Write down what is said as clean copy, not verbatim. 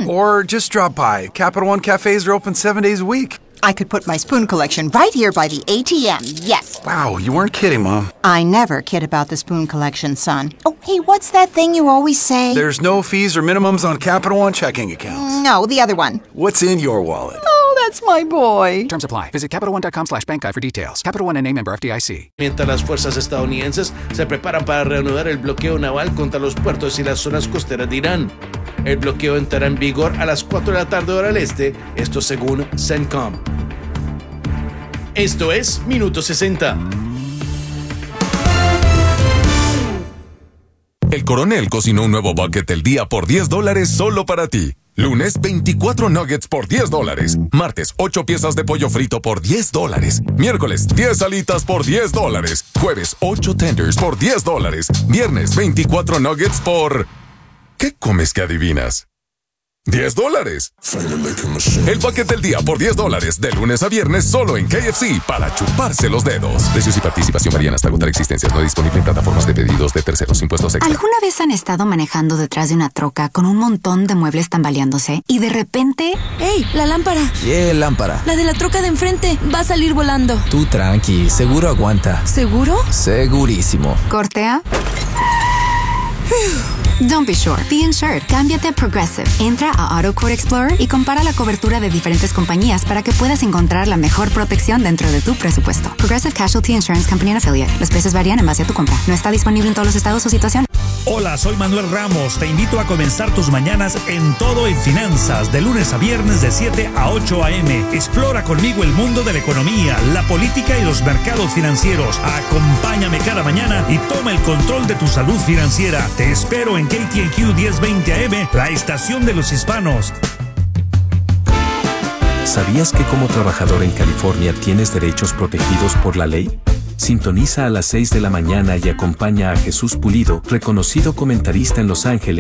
Or just drop by. Capital One cafes are open 7 days a week. I could put my spoon collection right here by the ATM, yes. Wow, you weren't kidding, Mom. I never kid about the spoon collection, son. Oh, hey, what's that thing you always say? There's no fees or minimums on Capital One checking accounts. No, the other one. What's in your wallet? Oh, that's my boy. Terms apply. Visit CapitalOne.com/bank guide for details. Capital One N.A. member FDIC. Mientras las fuerzas estadounidenses se preparan para reanudar el bloqueo naval contra los puertos y las zonas costeras de Irán. El bloqueo entrará en vigor a las 4 de la tarde hora del este, esto según CENTCOM. Esto es Minuto 60. El Coronel cocinó un nuevo bucket del día por $10 solo para ti. Lunes, 24 nuggets por $10. Martes, 8 piezas de pollo frito por $10. Miércoles, 10 alitas por $10. Jueves, 8 tenders por $10. Viernes, 24 nuggets por... ¿Qué comes que adivinas? $10. El bucket del día por $10, de lunes a viernes solo en KFC para chuparse los dedos. Precios y participación varían hasta agotar existencias. No disponible en plataformas de pedidos de terceros. Impuestos extra. ¿Alguna vez han estado manejando detrás de una troca con un montón de muebles tambaleándose y de repente... ¡Ey! ¡La lámpara! ¿Qué lámpara? La de la troca de enfrente. Va a salir volando. Tú tranqui, seguro aguanta. ¿Seguro? Segurísimo. ¿Cortea? Don't be sure. Be insured. Cámbiate a Progressive. Entra a AutoQuote Explorer y compara la cobertura de diferentes compañías para que puedas encontrar la mejor protección dentro de tu presupuesto. Progressive Casualty Insurance Company and Affiliate. Los precios varían en base a tu compra. No está disponible en todos los estados o situación. Hola, soy Manuel Ramos. Te invito a comenzar tus mañanas en Todo en Finanzas, de lunes a viernes de 7 a 8 a.m. Explora conmigo el mundo de la economía, la política y los mercados financieros. Acompáñame cada mañana y toma el control de tu salud financiera. Te espero en KTNQ 1020 AM, la estación de los hispanos. ¿Sabías que como trabajador en California tienes derechos protegidos por la ley? Sintoniza a las 6 de la mañana y acompaña a Jesús Pulido, reconocido comentarista en Los Ángeles,